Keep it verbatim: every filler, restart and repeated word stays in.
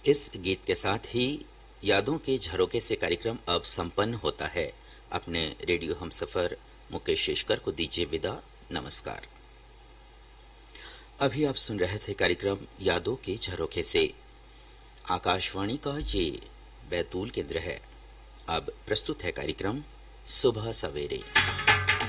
इस गीत के साथ ही यादों के झरोखे से कार्यक्रम अब संपन्न होता है। अपने रेडियो हमसफर मुकेश शेषकर को दीजिए विदा। नमस्कार। अभी आप सुन रहे थे कार्यक्रम यादों के झरोखे से। आकाशवाणी का ये बैतूल केंद्र है। अब प्रस्तुत है कार्यक्रम सुबह सवेरे।